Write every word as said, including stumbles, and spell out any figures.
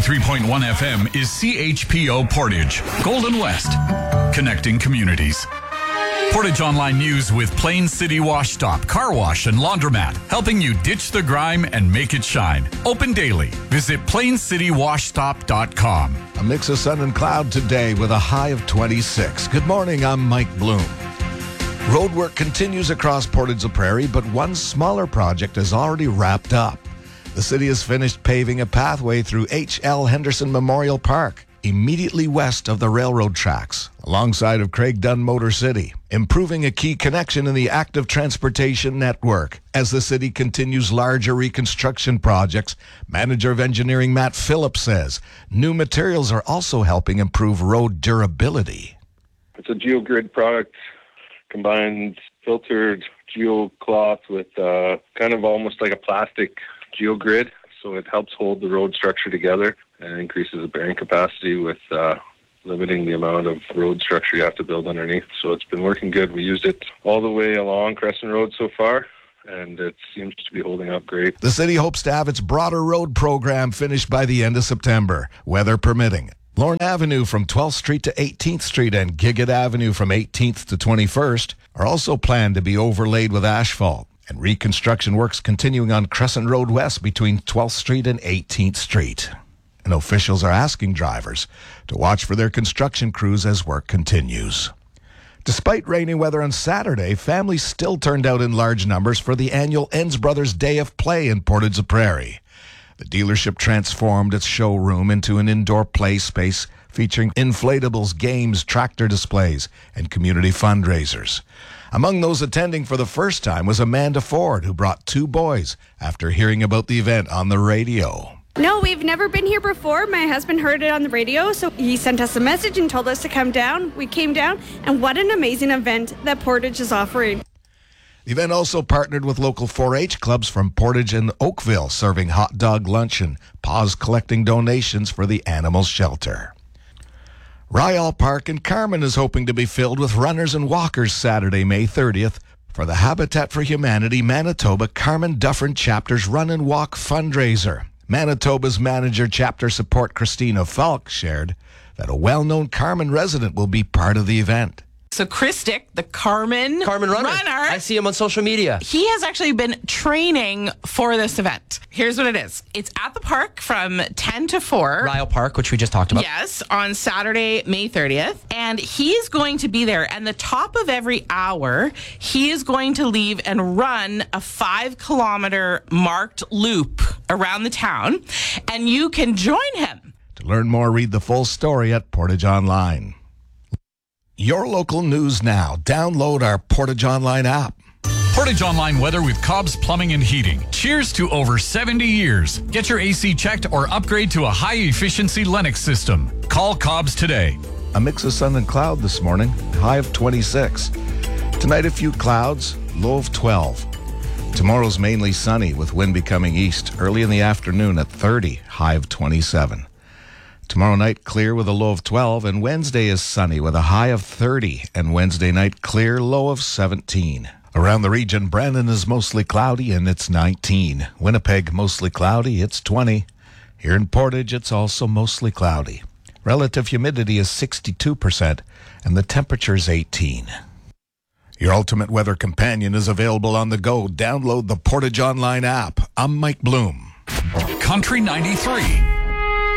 ninety-three point one F M is C H P O Portage, Golden West, connecting communities. Portage Online News with Plain City Wash Stop, Car Wash and Laundromat, helping you ditch the grime and make it shine. Open daily. Visit plain city wash stop dot com. A mix of sun and cloud today with a high of twenty-six. Good morning, I'm Mike Bloom. Roadwork continues across Portage la Prairie, but one smaller project is already wrapped up. The city has finished paving a pathway through H L Henderson Memorial Park, immediately west of the railroad tracks, alongside of Craig Dunn Motor City, improving a key connection in the active transportation network. As the city continues larger reconstruction projects, Manager of Engineering Matt Phillips says new materials are also helping improve road durability. It's a geogrid product, combines filtered geocloth with uh, kind of almost like a plastic geogrid, so it helps hold the road structure together and increases the bearing capacity with uh, limiting the amount of road structure you have to build underneath. So it's been working good. We used it all the way along Crescent Road so far, and it seems to be holding up great. The city hopes to have its broader road program finished by the end of September, weather permitting. Lorne Avenue from twelfth Street to eighteenth Street and Gigot Avenue from eighteenth to twenty-first are also planned to be overlaid with asphalt, and reconstruction works continuing on Crescent Road West between twelfth Street and eighteenth Street. And officials are asking drivers to watch for their construction crews as work continues. Despite rainy weather on Saturday, families still turned out in large numbers for the annual Enns Brothers Day of Play in Portage la Prairie. The dealership transformed its showroom into an indoor play space featuring inflatables, games, tractor displays, and community fundraisers. Among those attending for the first time was Amanda Ford, who brought two boys after hearing about the event on the radio. No, we've never been here before. My husband heard it on the radio, so he sent us a message and told us to come down. We came down, and what an amazing event that Portage is offering. The event also partnered with local four H clubs from Portage and Oakville, serving hot dog luncheon, paws collecting donations for the animal shelter. Ryall Park in Carman is hoping to be filled with runners and walkers Saturday, May thirtieth, for the Habitat for Humanity Manitoba Carman Dufferin Chapter's Run and Walk fundraiser. Manitoba's manager chapter support Christina Falk shared that a well-known Carman resident will be part of the event. So Chris Dick, the Carman, Carman runner. runner, I see him on social media. He has actually been training for this event. Here's what it is. It's at the park from ten to four. Ryall Park, which we just talked about. Yes, on Saturday, May thirtieth. And he's going to be there. And the top of every hour, he is going to leave and run a five kilometer marked loop around the town. And you can join him. To learn more, read the full story at Portage Online. Your local news now. Download our Portage Online app. Portage Online weather with Cobb's Plumbing and Heating. Cheers to over seventy years. Get your A C checked or upgrade to a high-efficiency Lennox system. Call Cobb's today. A mix of sun and cloud this morning, high of twenty-six. Tonight, a few clouds, low of twelve. Tomorrow's mainly sunny with wind becoming east. Early in the afternoon at thirty, high of twenty-seven. Tomorrow night, clear with a low of twelve, and Wednesday is sunny with a high of thirty, and Wednesday night, clear, low of seventeen. Around the region, Brandon is mostly cloudy, and it's nineteen. Winnipeg, mostly cloudy, it's twenty. Here in Portage, it's also mostly cloudy. Relative humidity is sixty-two percent, and the temperature is eighteen. Your ultimate weather companion is available on the go. Download the Portage Online app. I'm Mike Bloom. Country ninety-three.